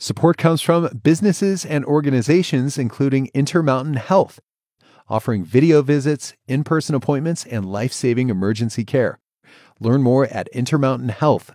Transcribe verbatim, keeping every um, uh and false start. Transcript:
Support comes from businesses and organizations, including Intermountain Health, offering video visits, in-person appointments, and life-saving emergency care. Learn more at intermountain health